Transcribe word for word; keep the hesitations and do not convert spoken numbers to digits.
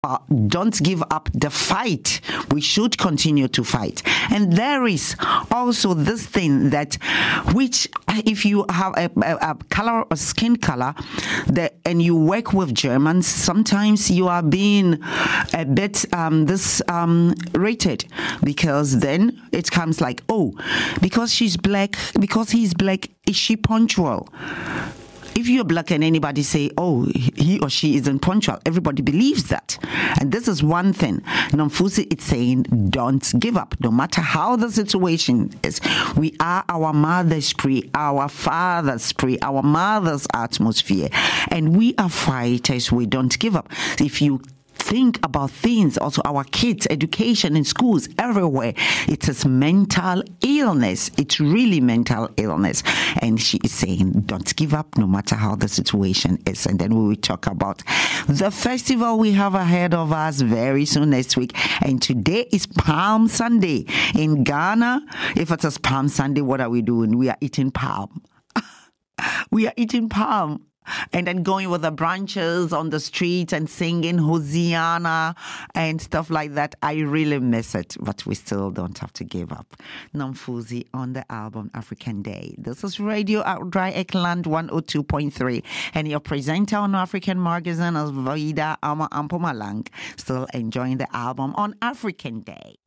Uh, don't give up the fight. We should continue to fight. And there is also this thing that, which if you have a, a, a color or skin color that, and you work with Germans, sometimes you are being a bit um, this um, rated, because then it comes like, oh, because she's black, because he's black, is she punctual? If you're black and anybody say, oh, he or she isn't punctual, everybody believes that. And this is one thing. Nomfusi is saying, don't give up, no matter how the situation is. We are our mother's pre, our father's pre, our mother's atmosphere. And we are fighters. We don't give up. If you think about things, also our kids' education in schools, everywhere, it is mental illness. It's really mental illness. And she is saying, don't give up no matter how the situation is. And then we will talk about the festival we have ahead of us very soon next week. And today is Palm Sunday. In Ghana, if it is Palm Sunday, what are we doing? We are eating palm. We are eating palm. And then going with the branches on the street and singing Hosiana and stuff like that. I really miss it, but we still don't have to give up. Nomfusi on the album African Day. This is Radio Dry Eckland one oh two point three. And your presenter on African Magazine is Vida Ama Ampomalang. Still enjoying the album on African Day.